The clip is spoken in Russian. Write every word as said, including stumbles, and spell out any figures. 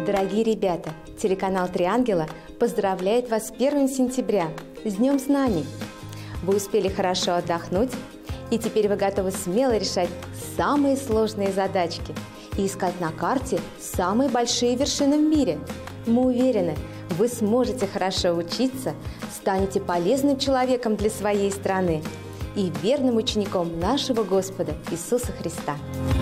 Дорогие ребята, телеканал «Три ангела» поздравляет вас с первым сентября, с Днем знаний! Вы успели хорошо отдохнуть, и теперь вы готовы смело решать самые сложные задачки и искать на карте самые большие вершины в мире. Мы уверены, вы сможете хорошо учиться, станете полезным человеком для своей страны и верным учеником нашего Господа Иисуса Христа.